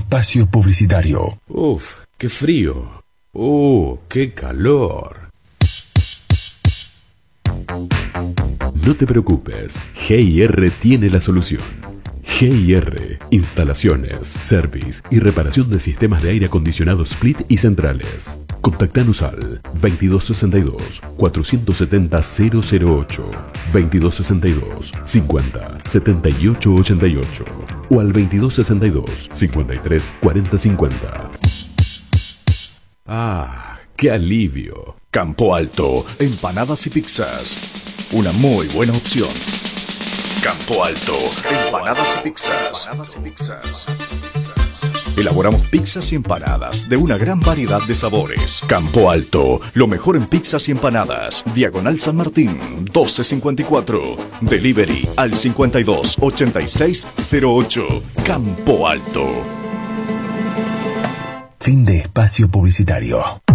espacio publicitario. Uf, qué frío. Qué calor. No te preocupes, G&R tiene la solución. G&R, instalaciones, service y reparación de sistemas de aire acondicionado split y centrales. Contactanos al 2262-470-008, 2262-50-7888 o al 2262-53-4050. ¡Qué alivio! Campo Alto, empanadas y pizzas. Una muy buena opción. Campo Alto, empanadas y pizzas. Elaboramos pizzas y empanadas de una gran variedad de sabores. Campo Alto, lo mejor en pizzas y empanadas. Diagonal San Martín, 1254. Delivery al 528608. Campo Alto. Fin de espacio publicitario.